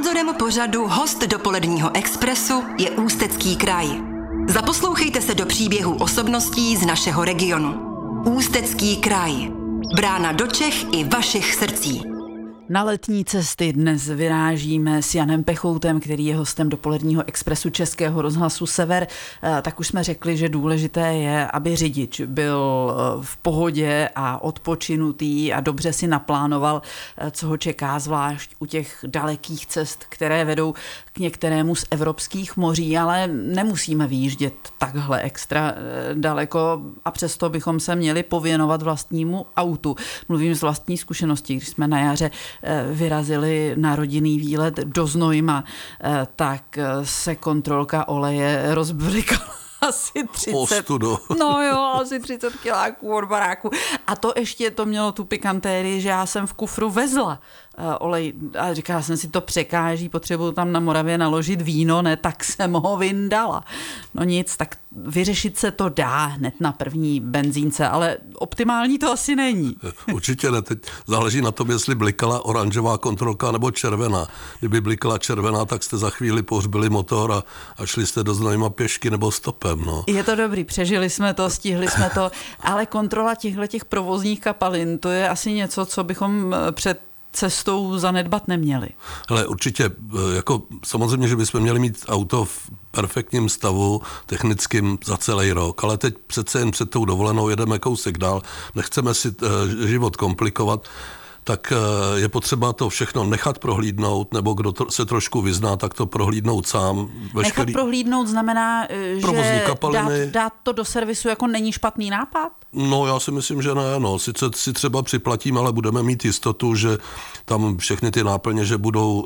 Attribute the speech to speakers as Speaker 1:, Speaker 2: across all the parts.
Speaker 1: Sponzorem pořadu Host dopoledního Expressu je Ústecký kraj. Zaposlouchejte se do příběhů osobností z našeho regionu. Ústecký kraj. Brána do Čech i vašich srdcí.
Speaker 2: Na letní cesty dnes vyrážíme s Janem Pechoutem, který je hostem dopoledního Expressu Českého rozhlasu Sever. Tak už jsme řekli, že důležité je, aby řidič byl v pohodě a odpočinutý a dobře si naplánoval, co ho čeká, zvlášť u těch dalekých cest, které vedou k některému z evropských moří, ale nemusíme vyjíždět takhle extra daleko a přesto bychom se měli pověnovat vlastnímu autu. Mluvím z vlastní zkušenosti, když jsme na jaře vyrazili na rodinný výlet do Znojma, tak se kontrolka oleje rozbrikala asi 30. No jo, asi 30 kiláků od baráku. A to ještě to mělo tu pikantérii, že já jsem v kufru vezla olej a říkala jsem si, to překáží, potřebuju tam na Moravě naložit víno, ne, tak jsem ho vyndala. No nic, tak vyřešit se to dá hned na první benzínce, ale optimální to asi není.
Speaker 3: Určitě ne, teď záleží na tom, jestli blikala oranžová kontrolka nebo červená. Kdyby blikala červená, tak jste za chvíli pohřbili motor a šli jste do Znojma pěšky nebo stopem. No.
Speaker 2: Je to dobrý, přežili jsme to, stihli jsme to, ale kontrola těch provozních kapalin, to je asi něco, co bychom před cestou zanedbat neměli.
Speaker 3: Hele, určitě, jako samozřejmě, že bychom měli mít auto v perfektním stavu, technickým za celý rok, ale teď přece jen před tou dovolenou jedeme kousek dál, nechceme si život komplikovat, tak je potřeba to všechno nechat prohlídnout, nebo kdo se trošku vyzná, tak to prohlídnout sám.
Speaker 2: Nechat prohlídnout znamená, že dát to do servisu jako není špatný nápad?
Speaker 3: No, já si myslím, že ne. No. Sice si třeba připlatím, ale budeme mít jistotu, že tam všechny ty náplně, že budou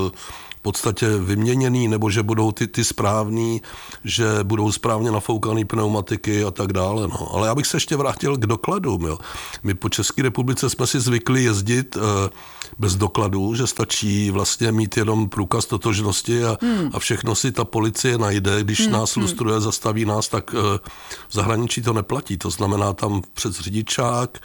Speaker 3: v podstatě vyměněný, nebo že budou ty správný, že budou správně nafoukaný pneumatiky a tak dále. No. Ale já bych se ještě vrátil k dokladům. Jo. My po České republice jsme si zvykli jezdit bez dokladů, že stačí vlastně mít jenom průkaz totožnosti a všechno si ta policie najde. Když nás lustruje, zastaví nás, tak v zahraničí to neplatí. To znamená tam přes řidičák,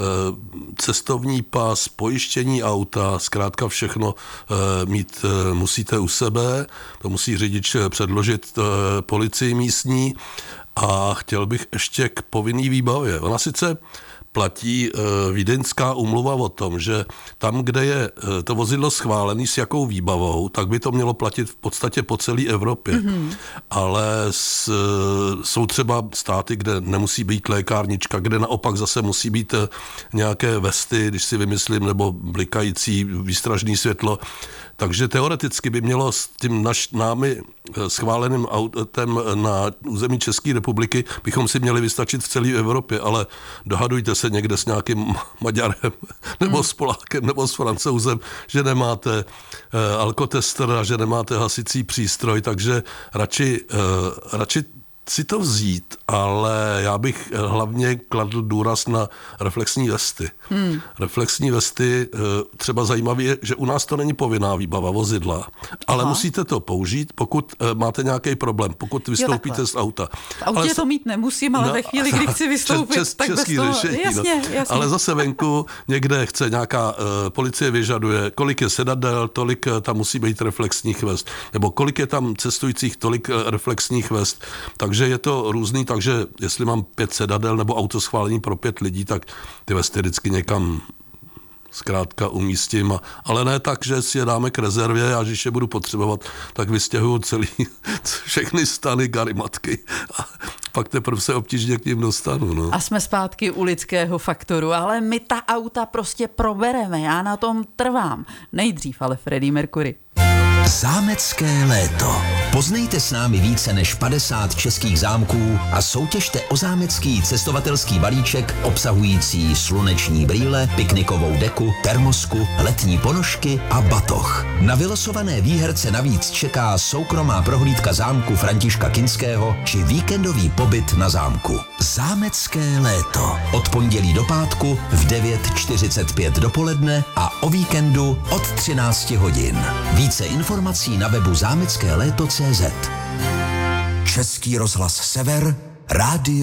Speaker 3: cestovní pas, pojištění auta, zkrátka všechno mít musíte u sebe, to musí řidič předložit policii místní a chtěl bych ještě k povinný výbavě. Ona sice platí Vídeňská úmluva o tom, že tam, kde je to vozidlo schválené s jakou výbavou, tak by to mělo platit v podstatě po celé Evropě. Ale jsou třeba státy, kde nemusí být lékárnička, kde naopak zase musí být nějaké vesty, když si vymyslím, nebo blikající výstražný světlo. Takže teoreticky by mělo s tím námi schváleným autem na území České republiky bychom si měli vystačit v celé Evropě, ale dohadujte se někde s nějakým Maďarem nebo s Polákem nebo s Francouzem, že nemáte alkotester a že nemáte hasicí přístroj, takže radši si to vzít, ale já bych hlavně kladl důraz na reflexní vesty. Reflexní vesty, třeba zajímavé je, že u nás to není povinná výbava vozidla, ale musíte to použít, pokud máte nějaký problém, pokud vystoupíte z auta.
Speaker 2: V autě to mít nemusím, ale ve chvíli, kdy chci vystoupit, tak bez toho,
Speaker 3: řešení,
Speaker 2: jasně.
Speaker 3: Ale zase venku někde chce nějaká policie vyžaduje, kolik je sedadel, tolik tam musí být reflexních vest, nebo kolik je tam cestujících, tolik reflexních vest. Takže je to různý, takže jestli mám 5 sedadel nebo auto schválení pro 5 lidí, tak ty vesty vždycky někam zkrátka umístím. Ale ne tak, že si je dáme k rezervě a když je budu potřebovat, tak vystěhuju všechny stany karimatky a pak teprve se obtížně k ním dostanu. No.
Speaker 2: A jsme zpátky u lidského faktoru, ale my ta auta prostě probereme, já na tom trvám. Nejdřív ale Freddie Mercury.
Speaker 4: Zámecké léto. Poznejte s námi více než 50 českých zámků a soutěžte o zámecký cestovatelský balíček obsahující sluneční brýle, piknikovou deku, termosku, letní ponožky a batoh. Na vylosované výherce navíc čeká soukromá prohlídka zámku Františka Kinského či víkendový pobyt na zámku. Zámecké léto. Od pondělí do pátku v 9:45 dopoledne a o víkendu od 13 hodin. Více informací na webu zámeckéléto.cz. Český rozhlas Sever, rádio